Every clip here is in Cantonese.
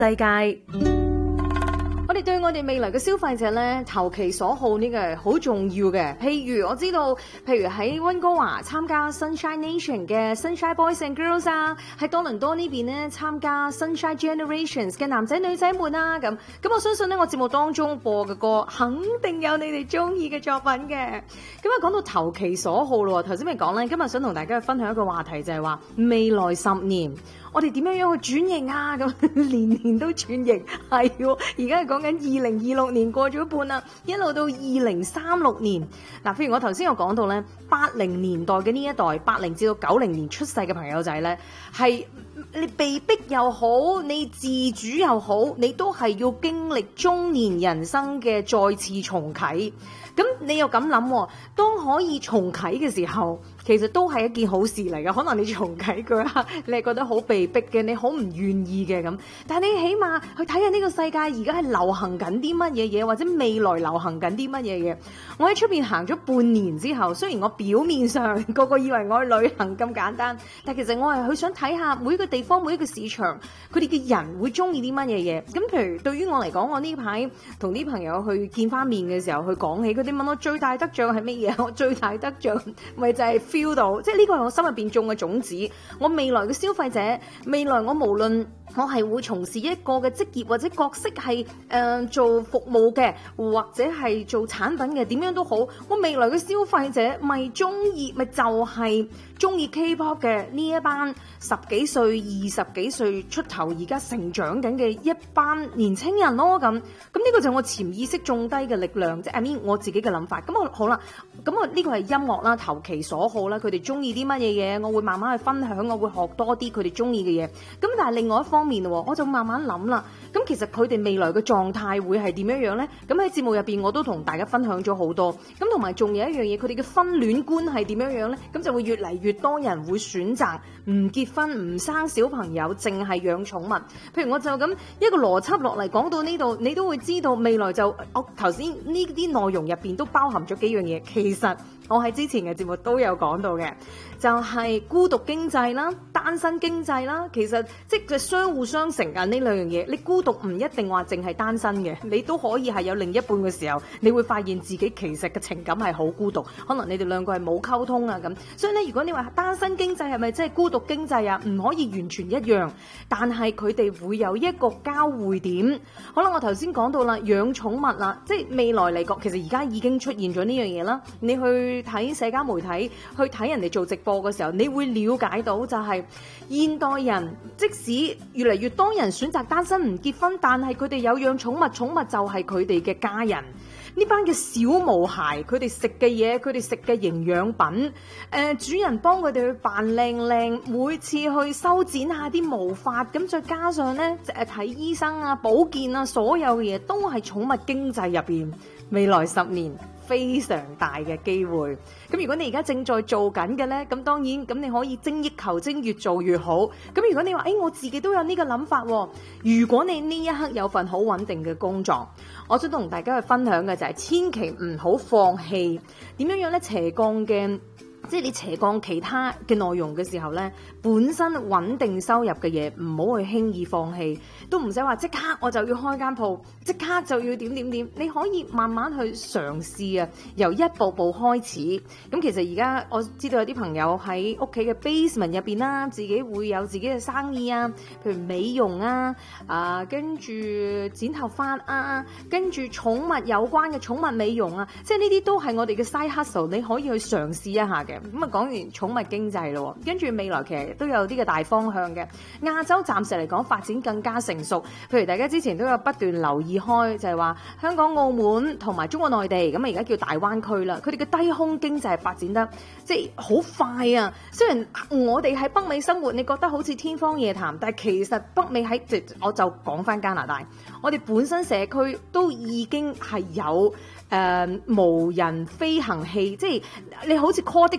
世界。我哋對我哋未來嘅消費者咧，投其所好呢個係好重要嘅。譬如我知道，譬如喺溫哥華參加 Sunshine Nation 嘅 Sunshine Boys and Girls 啊，喺多倫多呢邊咧參加 Sunshine Generations 嘅男仔女仔們啊，咁我相信咧，我節目當中播嘅歌肯定有你哋中意嘅作品嘅。咁啊，講到投其所好咯，頭先咪講咧，今日想同大家去分享一個話題，就係話未來10年。我哋點樣去轉型啊？咁年年都轉型，係喎。而家係講緊2026年過咗一半啦，一路到2036年。嗱，譬如我頭先有講到咧，80年代嘅呢一代，80至到90年出世嘅朋友仔咧，係你被逼又好，你自主又好，你都係要經歷中年人生嘅再次重啟。咁你又咁諗，當可以重啟嘅時候，其實都係一件好事嚟嘅。可能你重啟嗰一刻，你係覺得好被逼嘅，你好唔願意嘅咁。但係你起碼去睇下呢個世界而家係流行緊啲乜嘢嘢，或者未來流行緊啲乜嘢嘢。我喺出邊行咗半年之後，雖然我表面上個個以為我去旅行咁簡單，但其實我係去想睇下每一個地方、每一個市場，佢哋嘅人會中意啲乜嘢嘢。咁譬如對於我嚟講，我呢排同啲朋友去見翻面嘅時候，去講起佢哋問我最大得獎係乜嘢，我最大得獎咪就係 feel 到，即係呢個係我心入邊種嘅種子。我未來嘅消費者，未來我無論我係會從事一個嘅職業或者角色係做服務嘅，或者係做產品嘅，點樣都好，我未來嘅消費者咪中意，咪就係中意 K-pop 嘅呢一班10幾歲、20幾歲出頭而家成長緊嘅一班年青人咯。咁呢個就係我潛意識種低嘅力量，即係 I mean 我自己嘅諗法。咁我好啦，咁我呢個係音樂啦，投其所好啦，佢哋中意啲乜嘢嘢，我會慢慢去分享，我會學多啲佢哋中意嘅嘢。咁但係另外一方面喎，我就慢慢諗啦。咁其實佢哋未來嘅狀態會係點樣樣呢？咁喺節目入邊我都同大家分享咗好多。咁同埋仲有一樣嘢，佢哋嘅婚戀觀係點樣樣呢？咁就會越嚟越多人會選擇唔結婚、唔生小朋友，淨係養寵物。譬如我就咁一個邏輯落嚟講到呢度，你都會知道未來就我頭先呢啲內容入邊都包含咗幾樣嘢。其實我喺之前嘅節目都有講到嘅，就係孤獨經濟啦、單身經濟啦。其實即係相互相成緊呢兩樣嘢。你孤獨唔一定話淨係單身嘅，你都可以係有另一半嘅時候，你會發現自己其實嘅情感係好孤獨。可能你哋兩個係冇溝通啊咁。所以咧，如果你話單身經濟係咪即係孤獨經濟啊？唔可以完全一樣，但係佢哋會有一個交匯點。好啦，我頭先講到啦，養寵物啦，即係未來嚟講，其實而家已經出現咗呢樣嘢啦。你去睇社交媒體，去睇人哋做直播嘅時候，你會了解到就係現代人，即使越嚟越多人選擇單身唔結婚，但係佢哋有養寵物，寵物就係佢哋嘅家人。呢班嘅小毛孩，佢哋食嘅嘢，佢哋食嘅營養品，主人幫佢哋去扮靚靚，每次去修剪下啲毛髮，咁再加上呢睇醫生啊、保健啊，所有嘅嘢都係寵物經濟入邊未來10年非常大嘅機會。咁如果你而家正在做緊嘅呢，咁當然咁你可以精益求精，越做越好。咁如果你話我自己都有呢個諗法喎，如果你呢一刻有份好穩定嘅工作，我想同大家去分享嘅就係千祈唔好放棄。點樣呢？斜槓嘅，即係你斜槓其他嘅內容嘅時候呢，本身穩定收入嘅嘢唔好去輕易放棄，都唔使話即刻我就要開間鋪，即刻就要點點點。你可以慢慢去嘗試啊，由一步步開始。咁其實而家我知道有啲朋友喺屋企嘅 basement 入邊啦，自己會有自己嘅生意啊，譬如美容啊，跟住剪頭髮啊，跟住寵物有關嘅寵物美容啊，即係呢啲都係我哋嘅 side hustle，你可以去嘗試一下嘅。咁啊，講完寵物經濟咯，跟住未來其實都有啲嘅大方向嘅。亞洲暫時嚟講發展更加成熟，譬如大家之前都有不斷留意開，就係話香港、澳門同埋中國內地，咁啊而家叫大灣區啦。佢哋嘅低空經濟發展得即係好快啊！雖然我哋喺北美生活，你覺得好似天方夜譚，但係其實北美喺我就講翻加拿大，我哋本身社區都已經係有無人飛行器，即係你好似 call 的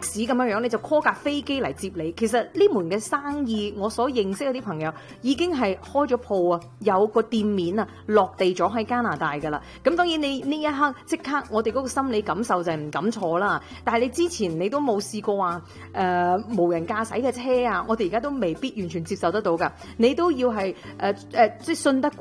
士咁樣樣，你就 call 架飛機嚟接你。其實呢門嘅生意，我所認識嗰啲朋友已經係開咗鋪啊，有個店面啊，落地咗喺加拿大㗎啦。咁當然你呢一刻即刻，我哋嗰個心理感受就係唔敢坐啦。但係你之前你都冇試過話無人駕駛嘅車啊，我哋而家都未必完全接受得到㗎。你都要係即係信得